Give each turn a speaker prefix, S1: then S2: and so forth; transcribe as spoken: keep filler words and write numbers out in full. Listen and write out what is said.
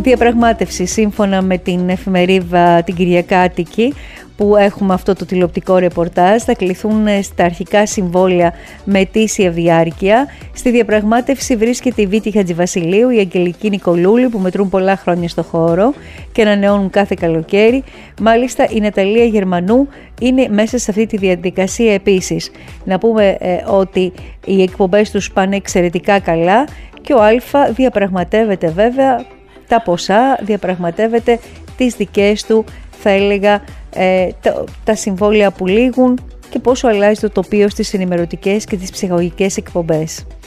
S1: διαπραγμάτευση σύμφωνα με την εφημερίδα την Κυριακάτικη, που έχουμε αυτό το τηλεοπτικό ρεπορτάζ. Θα κληθούν στα αρχικά συμβόλαια με ετήσια διάρκεια. Στη διαπραγμάτευση βρίσκεται η Βίτη Χατζηβασιλείου, η Αγγελική Νικολούλη, που μετρούν πολλά χρόνια στο χώρο και ανανεώνουν κάθε καλοκαίρι. Μάλιστα η Ναταλία Γερμανού είναι μέσα σε αυτή τη διαδικασία επίσης. Να πούμε ε, ότι οι εκπομπές τους πάνε εξαιρετικά καλά και ο Α διαπραγματεύεται βέβαια τα ποσά, διαπραγματεύεται τις δικές του, θα έλεγα, ε, τα, τα συμβόλαια που λήγουν και πόσο αλλάζει το τοπίο στις ενημερωτικές και τις ψυχαγωγικές εκπομπές.